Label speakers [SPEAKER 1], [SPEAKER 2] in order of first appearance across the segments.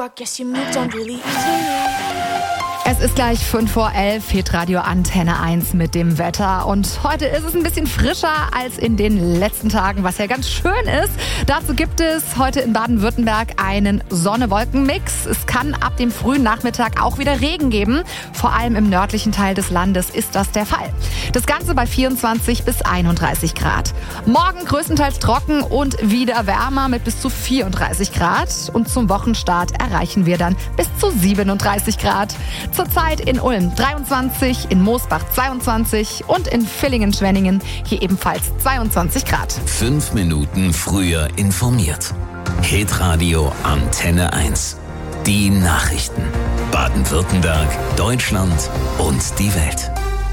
[SPEAKER 1] I guess you moved on really easily.
[SPEAKER 2] Es ist gleich 5:11 Uhr, Hitradio Antenne 1 mit dem Wetter. Und heute ist es ein bisschen frischer als in den letzten Tagen, was ja ganz schön ist. Dazu gibt es heute in Baden-Württemberg einen Sonne-Wolken-Mix. Es kann ab dem frühen Nachmittag auch wieder Regen geben. Vor allem im nördlichen Teil des Landes ist das der Fall. Das Ganze bei 24 bis 31 Grad. Morgen größtenteils trocken und wieder wärmer mit bis zu 34 Grad. Und zum Wochenstart erreichen wir dann bis zu 37 Grad. Zurzeit in Ulm 23, in Moosbach 22 und in Villingen-Schwenningen hier ebenfalls 22 Grad.
[SPEAKER 3] 5 Minuten früher informiert. Hitradio Antenne 1. Die Nachrichten. Baden-Württemberg, Deutschland und die Welt.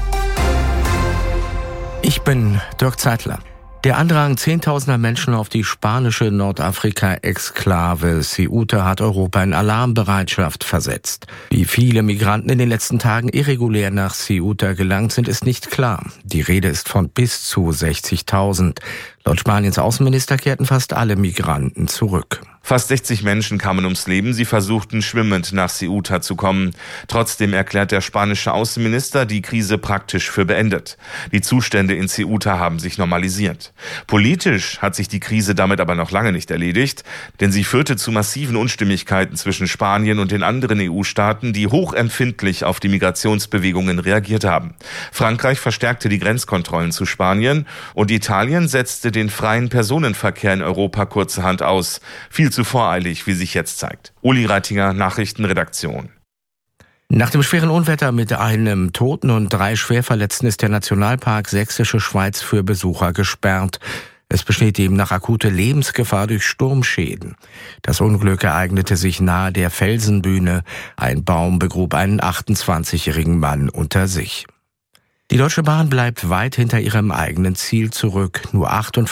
[SPEAKER 4] Ich bin Dirk Zeitler. Der Andrang zehntausender Menschen auf die spanische Nordafrika-Exklave Ceuta hat Europa in Alarmbereitschaft versetzt. Wie viele Migranten in den letzten Tagen irregulär nach Ceuta gelangt sind, ist nicht klar. Die Rede ist von bis zu 60.000. Laut Spaniens Außenminister kehrten fast alle Migranten zurück.
[SPEAKER 5] Fast 60 Menschen kamen ums Leben. Sie versuchten schwimmend nach Ceuta zu kommen. Trotzdem erklärt der spanische Außenminister die Krise praktisch für beendet. Die Zustände in Ceuta haben sich normalisiert. Politisch hat sich die Krise damit aber noch lange nicht erledigt, denn sie führte zu massiven Unstimmigkeiten zwischen Spanien und den anderen EU-Staaten, die hochempfindlich auf die Migrationsbewegungen reagiert haben. Frankreich verstärkte die Grenzkontrollen zu Spanien und Italien setzte den freien Personenverkehr in Europa kurzerhand aus. Viel zu voreilig, wie sich jetzt zeigt. Uli Reitinger, Nachrichtenredaktion.
[SPEAKER 4] Nach dem schweren Unwetter mit einem Toten und 3 Schwerverletzten ist der Nationalpark Sächsische Schweiz für Besucher gesperrt. Es besteht demnach akute Lebensgefahr durch Sturmschäden. Das Unglück ereignete sich nahe der Felsenbühne. Ein Baum begrub einen 28-jährigen Mann unter sich. Die Deutsche Bahn bleibt weit hinter ihrem eigenen Ziel zurück. Nur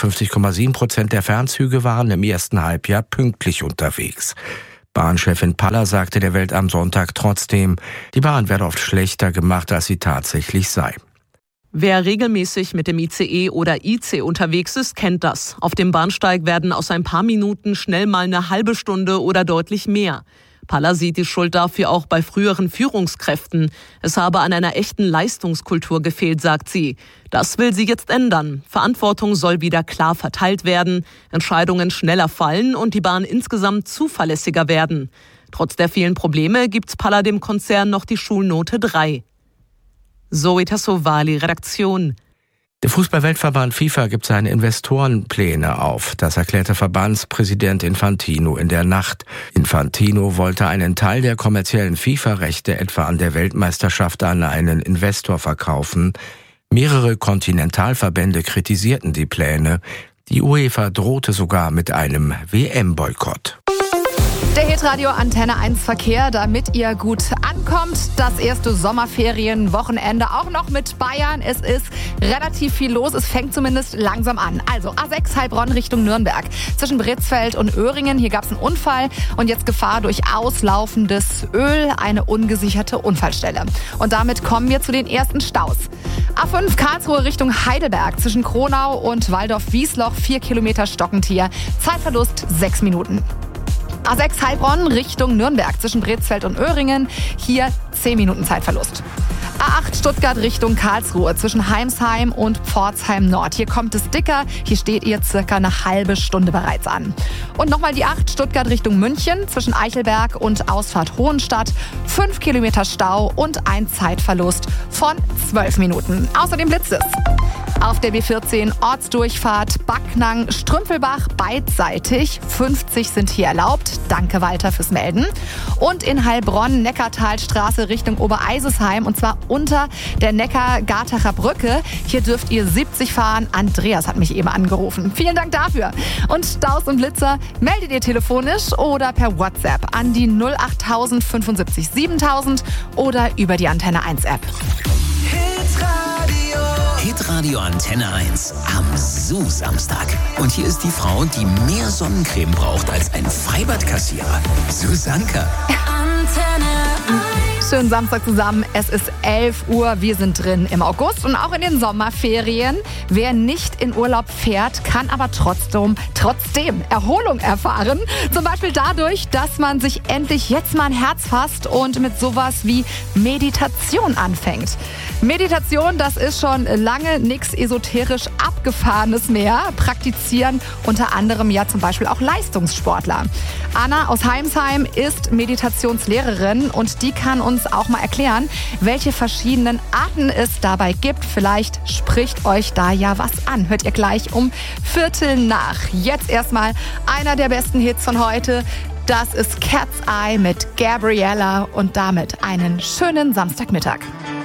[SPEAKER 4] 58,7% der Fernzüge waren im ersten Halbjahr pünktlich unterwegs. Bahnchefin Paller sagte der Welt am Sonntag trotzdem, die Bahn werde oft schlechter gemacht, als sie tatsächlich sei.
[SPEAKER 6] Wer regelmäßig mit dem ICE oder IC unterwegs ist, kennt das. Auf dem Bahnsteig werden aus ein paar Minuten schnell mal eine halbe Stunde oder deutlich mehr. Paller sieht die Schuld dafür auch bei früheren Führungskräften. Es habe an einer echten Leistungskultur gefehlt, sagt sie. Das will sie jetzt ändern. Verantwortung soll wieder klar verteilt werden, Entscheidungen schneller fallen und die Bahn insgesamt zuverlässiger werden. Trotz der vielen Probleme gibt Paller dem Konzern noch die Schulnote 3. Zoe Tassovali, Redaktion.
[SPEAKER 4] Der Fußball-Weltverband FIFA gibt seine Investorenpläne auf. Das erklärte Verbandspräsident Infantino in der Nacht. Infantino wollte einen Teil der kommerziellen FIFA-Rechte etwa an der Weltmeisterschaft an einen Investor verkaufen. Mehrere Kontinentalverbände kritisierten die Pläne. Die UEFA drohte sogar mit einem WM-Boykott.
[SPEAKER 2] Der Hitradio Antenne 1 Verkehr, damit ihr gut ankommt. Das erste Sommerferienwochenende auch noch mit Bayern. Es ist relativ viel los. Es fängt zumindest langsam an. Also A6 Heilbronn Richtung Nürnberg. Zwischen Britzfeld und Öhringen. Hier gab es einen Unfall und jetzt Gefahr durch auslaufendes Öl. Eine ungesicherte Unfallstelle. Und damit kommen wir zu den ersten Staus. A5 Karlsruhe Richtung Heidelberg. Zwischen Kronau und Waldorf-Wiesloch 4 Kilometer Stockentier. Zeitverlust 6 Minuten. A6 Heilbronn Richtung Nürnberg zwischen Bredsfeld und Öhringen. Hier 10 Minuten Zeitverlust. A8 Stuttgart Richtung Karlsruhe zwischen Heimsheim und Pforzheim Nord. Hier kommt es dicker. Hier steht ihr circa eine halbe Stunde bereits an. Und nochmal die 8 Stuttgart Richtung München zwischen Eichelberg und Ausfahrt Hohenstadt. 5 Kilometer Stau und ein Zeitverlust von 12 Minuten. Außerdem blitzt es. Auf der B14 Ortsdurchfahrt Backnang, Strümpfelbach beidseitig. 50 sind hier erlaubt. Danke Walter fürs Melden. Und in Heilbronn Neckartalstraße Richtung Obereisesheim und zwar unter der Neckar-Gartacher Brücke. Hier dürft ihr 70 fahren. Andreas hat mich eben angerufen. Vielen Dank dafür. Und Staus und Blitzer meldet ihr telefonisch oder per WhatsApp an die 08000 75 7000 oder über die Antenne 1 App.
[SPEAKER 3] Hitradio Antenne 1 am Samstag. Und hier ist die Frau, die mehr Sonnencreme braucht als ein Freibadkassierer. Susanka.
[SPEAKER 1] Antenne 1.
[SPEAKER 2] schönen Samstag zusammen. Es ist 11 Uhr, wir sind drin im August und auch in den Sommerferien. Wer nicht in Urlaub fährt, kann aber trotzdem Erholung erfahren. Zum Beispiel dadurch, dass man sich endlich jetzt mal ein Herz fasst und mit sowas wie Meditation anfängt. Meditation, das ist schon lange nichts esoterisch Abgefahrenes mehr. Praktizieren unter anderem ja zum Beispiel auch Leistungssportler. Anna aus Heimsheim ist Meditationslehrerin und die kann uns auch mal erklären, welche verschiedenen Arten es dabei gibt. Vielleicht spricht euch da ja was an. Hört ihr gleich um 7:15. Jetzt erstmal einer der besten Hits von heute. Das ist Cat's Eye mit Gabriella und damit einen schönen Samstagmittag.